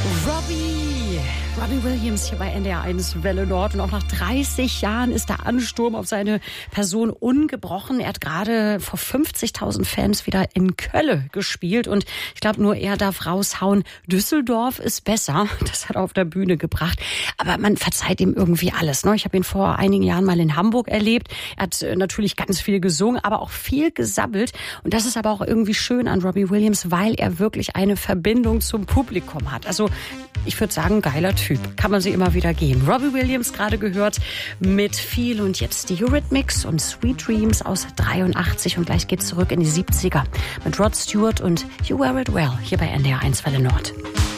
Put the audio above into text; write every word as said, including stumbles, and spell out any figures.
Robbie, Robbie Williams hier bei N D R eins Welle Nord. Und auch nach dreißig Jahren ist der Ansturm auf seine Person ungebrochen. Er hat gerade vor fünfzigtausend Fans wieder in Köln gespielt. Und ich glaube, nur er darf raushauen, Düsseldorf ist besser. Das hat er auf der Bühne gebracht. Aber man verzeiht ihm irgendwie alles. Ne? Ich habe ihn vor einigen Jahren mal in Hamburg erlebt. Er hat natürlich ganz viel gesungen, aber auch viel gesabbelt. Und das ist aber auch irgendwie schön an Robbie Williams, weil er wirklich eine Verbindung zum Publikum hat. Also ich würde sagen, geiler Typ. Kann man sie immer wieder geben. Robbie Williams gerade gehört mit viel und jetzt die Eurythmics und Sweet Dreams aus dreiundachtzig und gleich geht's zurück in die siebziger mit Rod Stewart und You Wear It Well hier bei N D R eins Welle Nord.